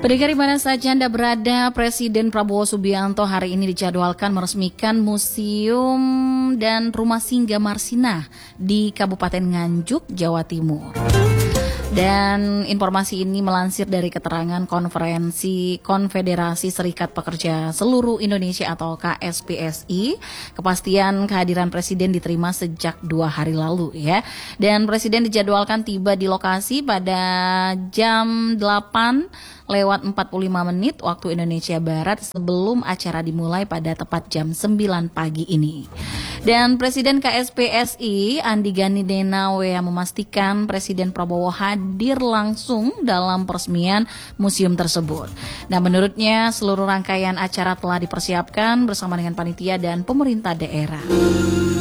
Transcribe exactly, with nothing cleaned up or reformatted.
Pendengar di mana saja Anda berada, Presiden Prabowo Subianto hari ini dijadwalkan meresmikan museum dan rumah singgah Marsinah di Kabupaten Nganjuk, Jawa Timur. Dan informasi ini melansir dari keterangan Konferensi Konfederasi Serikat Pekerja Seluruh Indonesia atau K S P S I. Kepastian kehadiran Presiden diterima sejak dua hari lalu ya. Dan Presiden dijadwalkan tiba di lokasi pada jam delapan lewat empat puluh lima menit waktu Indonesia Barat sebelum acara dimulai pada tepat jam sembilan pagi ini. Dan Presiden K S P S I Andi Gani Denawe memastikan Presiden Prabowo hadir langsung dalam peresmian museum tersebut. Nah, menurutnya seluruh rangkaian acara telah dipersiapkan bersama dengan panitia dan pemerintah daerah.